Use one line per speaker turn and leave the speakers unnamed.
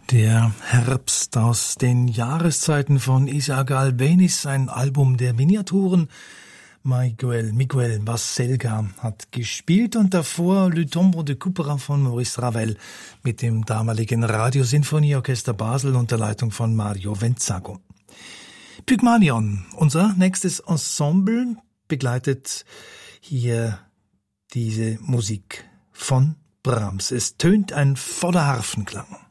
Der Herbst aus den Jahreszeiten von Isaac Albéniz, ein Album der Miniaturen. Miguel Baselga hat gespielt und davor Le Tombeau de Couperin von Maurice Ravel mit dem damaligen Radiosinfonieorchester Basel unter Leitung von Mario Venzago. Pygmalion, unser nächstes Ensemble, begleitet hier diese Musik von Brahms. Es tönt ein voller Harfenklang.